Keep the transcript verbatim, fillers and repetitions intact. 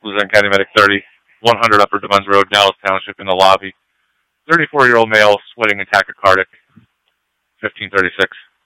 Luzerne County Medic thirty, one hundred Upper Devons Road, Dallas Township, in the lobby. thirty-four-year-old male, sweating and tachycardic, fifteen thirty-six.